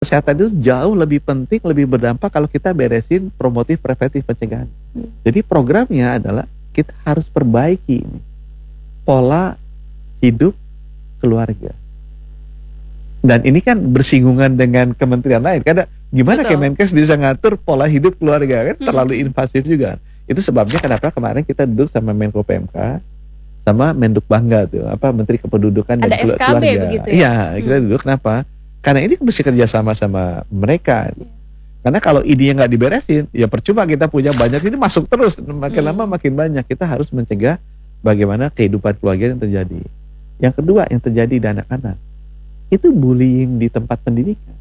kesehatan itu jauh lebih penting, lebih berdampak kalau kita beresin promotif, preventif, pencegahan. Jadi programnya adalah kita harus perbaiki ini pola hidup keluarga. Dan ini kan bersinggungan dengan kementerian lain. Karena gimana Kemenkes bisa ngatur pola hidup keluarga, kan terlalu invasif juga. Itu sebabnya kenapa kemarin kita duduk sama Menko PMK, sama Menduk Bangga tuh, Menteri Kependudukan dan SKB Keluarga. Begitu ya? Iya, kita duduk kenapa? Karena ini mesti kerja sama mereka. Karena kalau idenya nggak diberesin, ya percuma kita punya banyak, ini masuk terus, makin lama makin banyak. Kita harus mencegah bagaimana kehidupan keluarga yang terjadi. Yang kedua yang terjadi di anak-anak, itu bullying di tempat pendidikan.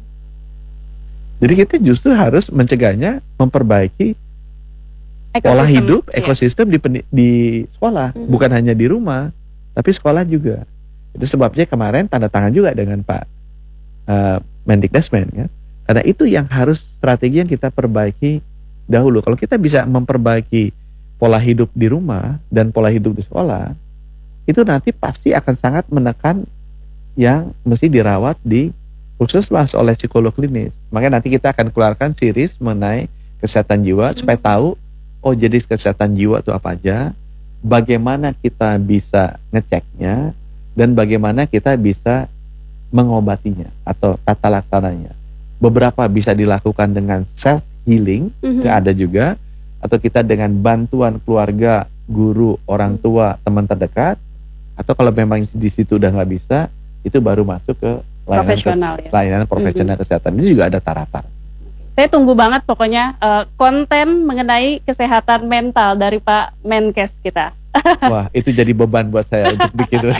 Jadi kita justru harus mencegahnya, memperbaiki pola hidup, ekosistem di sekolah, bukan hanya di rumah, tapi sekolah juga. Itu sebabnya kemarin tanda tangan juga dengan Pak Mendikbudristek, kan? Karena itu yang harus strategi yang kita perbaiki dahulu. Kalau kita bisa memperbaiki pola hidup di rumah dan pola hidup di sekolah, itu nanti pasti akan sangat menekan yang mesti dirawat di puskesmas oleh psikolog klinis. Makanya nanti kita akan keluarkan series mengenai kesehatan jiwa supaya tahu, oh jadi kesehatan jiwa itu apa aja, bagaimana kita bisa ngeceknya, dan bagaimana kita bisa mengobatinya atau tata laksananya. Beberapa bisa dilakukan dengan self healing, ada juga, atau kita dengan bantuan keluarga, guru, orang tua, teman terdekat, atau kalau memang di situ udah nggak bisa, itu baru masuk ke layanan profesional kesehatan. Ini juga ada tahapan. Saya tunggu banget pokoknya konten mengenai kesehatan mental dari Pak Menkes kita. Wah, itu jadi beban buat saya untuk bikin.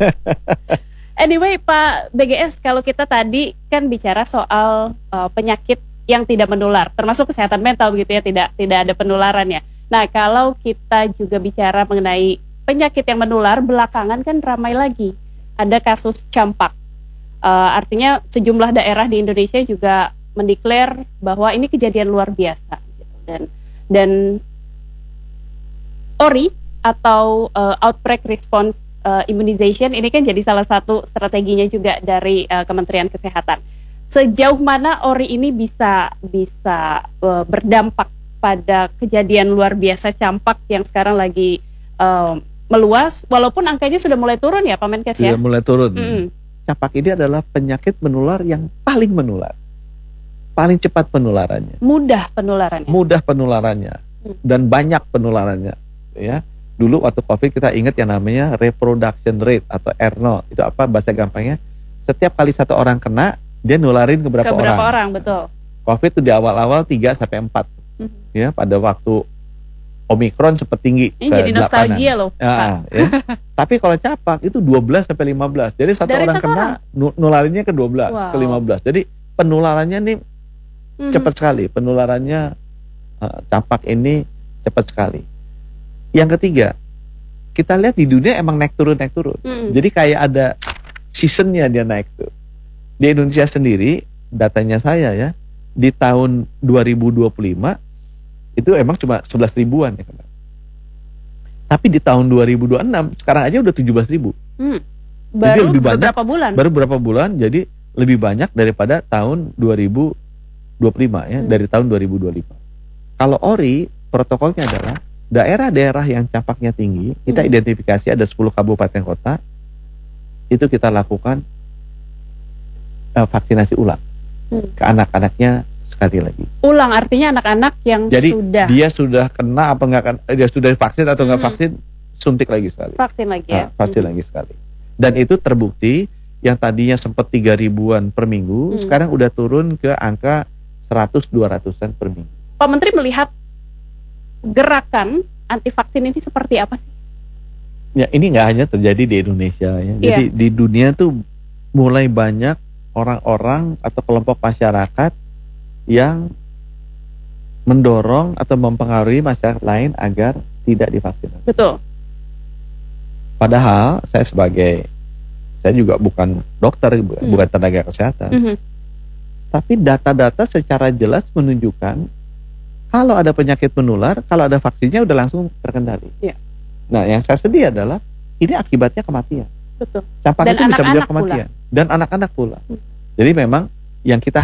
Anyway, Pak BGS, kalau kita tadi kan bicara soal penyakit yang tidak menular, termasuk kesehatan mental begitu ya, tidak ada penularannya. Nah, kalau kita juga bicara mengenai penyakit yang menular, belakangan kan ramai lagi ada kasus campak. Artinya sejumlah daerah di Indonesia juga mendeklar bahwa ini kejadian luar biasa. Gitu. Dan ORI atau Outbreak Response Immunization ini kan jadi salah satu strateginya juga dari Kementerian Kesehatan. Sejauh mana ORI ini bisa berdampak pada kejadian luar biasa campak yang sekarang lagi meluas, walaupun angkanya sudah mulai turun ya Pak Menkes ya? Sudah mulai turun. Campak ini adalah penyakit menular yang paling menular, paling cepat penularannya. Mudah penularannya. Mudah penularannya dan banyak penularannya. Ya, dulu waktu COVID kita ingat yang namanya reproduction rate atau R0. Itu apa bahasa gampangnya? Setiap kali satu orang kena, dia nularin ke berapa orang. Betul. COVID itu di awal-awal 3 sampai 4. Ya, pada waktu Omikron sempat tinggi. Ini jadi nostalgia loh. Ya. Tapi kalau campak itu 12 sampai 15. Jadi satu orang kena nularinnya ke 12, ke 15. Jadi penularannya nih cepat sekali. Penularannya campak ini cepat sekali. Yang ketiga, kita lihat di dunia emang naik turun. Jadi kayak ada seasonnya dia naik tuh. Di Indonesia sendiri, datanya saya ya, di tahun 2025 itu emang cuma 11 ribuan ya. Tapi di tahun 2026 sekarang aja udah 17 ribu. Baru lebih banyak, beberapa bulan. Baru beberapa bulan, jadi lebih banyak daripada tahun 2025 ya, dari tahun 2025. Kalau ORI, protokolnya adalah daerah-daerah yang campaknya tinggi, kita identifikasi ada 10 kabupaten kota, itu kita lakukan vaksinasi ulang ke anak-anaknya sekali lagi. Ulang artinya anak-anak yang jadi, dia sudah sudah kena apa enggak kan, dia sudah divaksin atau enggak vaksin, suntik lagi sekali. Vaksin lagi ya. Vaksin lagi sekali. Dan itu terbukti yang tadinya sempat 3 ribuan per minggu, sekarang udah turun ke angka 100-200an per minggu. Pak Menteri melihat gerakan anti vaksin ini seperti apa sih? Ya, ini nggak hanya terjadi di Indonesia ya. Jadi di dunia tuh mulai banyak orang-orang atau kelompok masyarakat yang mendorong atau mempengaruhi masyarakat lain agar tidak divaksinasi. Betul. Padahal saya juga bukan dokter, bukan tenaga kesehatan. Tapi data-data secara jelas menunjukkan kalau ada penyakit menular, kalau ada vaksinnya udah langsung terkendali. Nah, yang saya sedih adalah ini akibatnya kematian. Betul. Campak itu bisa menjadi kematian. Dan anak-anak pula. Jadi memang yang kita